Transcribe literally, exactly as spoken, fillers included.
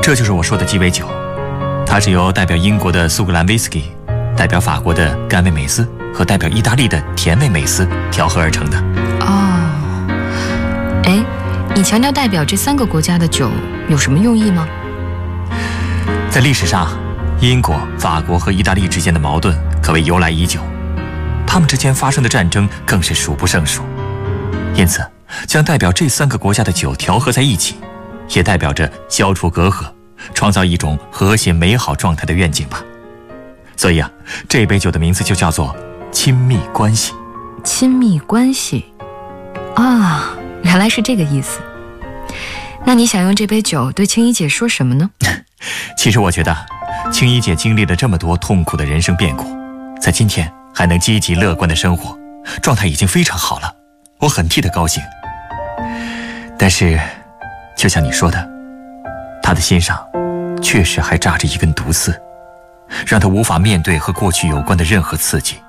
这就是我说的鸡尾酒，它是由代表英国的苏格兰威士忌、代表法国的甘味美思和代表意大利的甜味美思调和而成的。 哦，哎，你强调代表这三个国家的酒有什么用意吗？ 在历史上，英国、法国和意大利之间的矛盾可谓由来已久，他们之间发生的战争更是数不胜数。因此，将代表这三个国家的酒调和在一起，也代表着消除隔阂，创造一种和谐美好状态的愿景吧。所以啊，这杯酒的名字就叫做亲密关系。 亲密关系啊，原来是这个意思。那你想用这杯酒对青衣姐说什么呢？ 其实我觉得青衣姐经历了这么多痛苦的人生变故，在今天还能积极乐观的生活，状态已经非常好了，我很替她高兴。但是就像你说的，她的心上确实还扎着一根毒刺，让她无法面对和过去有关的任何刺激。